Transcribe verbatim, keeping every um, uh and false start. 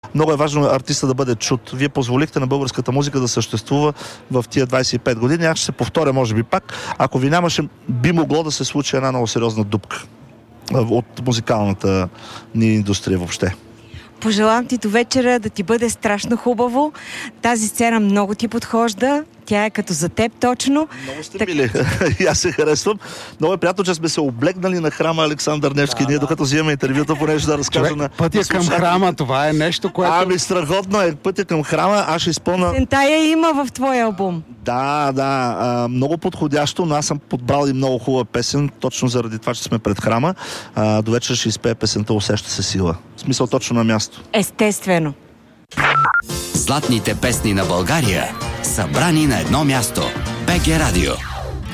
Много е важно артиста да бъде чут. Вие позволихте на българската музика да съществува в тия двайсет и пет години. Аз ще се повторя, може би пак. Ако ви нямаше, би могло да се случи една много сериозна дупка от музикалната ни индустрия въобще. Пожелавам ти до вечера да ти бъде страшно хубаво. Тази сцена много ти подхожда. Тя е като за теб точно. Много сте мили. И аз се харесвам. Много е приятно, че сме се облегнали на храма Александър Невски. Да, Ние, да. Докато взимаме интервюта, понеже да разкажа Човек, на... Пътя на към храма, това е нещо, което... Ами, страхотно е. Пътя към храма. Аз ще изпълна... Сентая има в твоя албум. Да, да. А, много подходящо, но аз съм подбрал и много хубава песен, точно заради това, че сме пред храма. А, до вечера ще изпее песента "Усеща се сила". В смисъл точно на място. Естествено. Златните песни на България, събрани на едно място. БГ Радио.